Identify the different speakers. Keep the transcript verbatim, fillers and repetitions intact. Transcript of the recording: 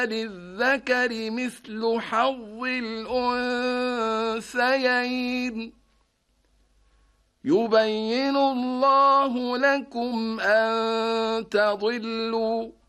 Speaker 1: للذكر مثل حظ الأنثيين يبين الله لكم أن تضلوا